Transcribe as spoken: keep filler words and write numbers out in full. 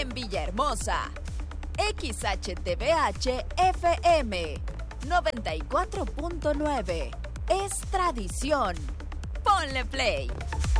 en Villahermosa. X H T V H F M noventa y cuatro punto nueve. Es tradición. Ponle play.